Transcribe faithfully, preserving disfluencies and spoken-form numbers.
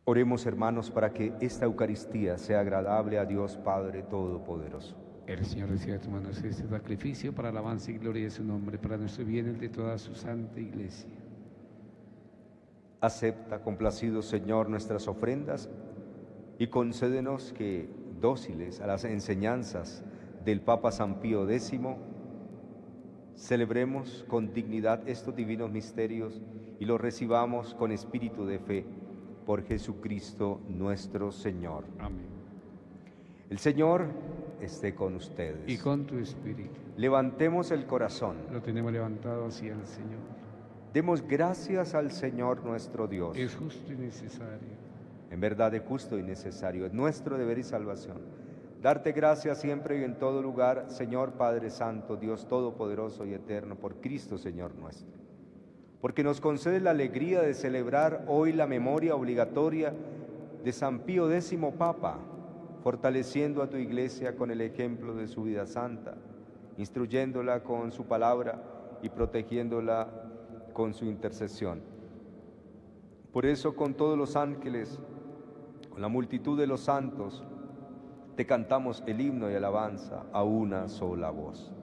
Oremos, hermanos, para que esta Eucaristía sea agradable a Dios Padre Todopoderoso. El Señor reciba de tus manos este sacrificio para alabanza y gloria de su nombre, para nuestro bien y el de toda su santa Iglesia. Acepta, complacido Señor, nuestras ofrendas y concédenos que, dóciles a las enseñanzas del Papa San Pío décimo, celebremos con dignidad estos divinos misterios y los recibamos con espíritu de fe por Jesucristo nuestro Señor. Amén. El Señor esté con ustedes. Y con tu espíritu. Levantemos el corazón. Lo tenemos levantado hacia el Señor. Demos gracias al Señor nuestro Dios. Es justo y necesario. En verdad es justo y necesario, es nuestro deber y salvación. Darte gracias siempre y en todo lugar, Señor Padre Santo, Dios Todopoderoso y Eterno, por Cristo Señor nuestro. Porque nos concede la alegría de celebrar hoy la memoria obligatoria de San Pío décimo Papa, fortaleciendo a tu Iglesia con el ejemplo de su vida santa, instruyéndola con su palabra y protegiéndola con su intercesión. Por eso, con todos los ángeles, con la multitud de los santos, te cantamos el himno y alabanza a una sola voz.